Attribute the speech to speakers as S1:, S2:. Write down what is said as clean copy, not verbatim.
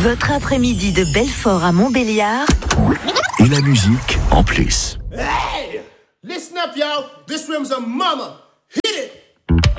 S1: Votre après-midi de Belfort à Montbéliard.
S2: Et la musique en plus.
S3: Hey! Listen up, y'all. This room's a mama.